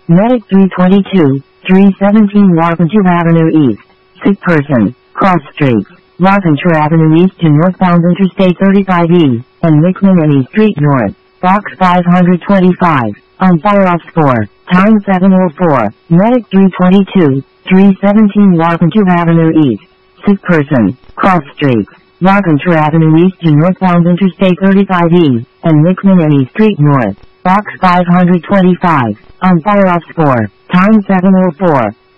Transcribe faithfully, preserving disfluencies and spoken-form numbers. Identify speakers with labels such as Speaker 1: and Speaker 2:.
Speaker 1: Medic three twenty-two, three seventeen Larpenteur Avenue East. Sick person, cross streets, Larpenteur Avenue East to northbound Interstate thirty-five E, and McMennany Street North, Box five twenty-five, on fire-off four, time seven oh four, Medic three twenty-two, three seventeen Larpenteur Avenue East. Sick person, cross streets, Larpenteur Avenue East to northbound Interstate thirty-five E, and McMennany Street North, Box five twenty-five, on fire-off four, time seven oh four.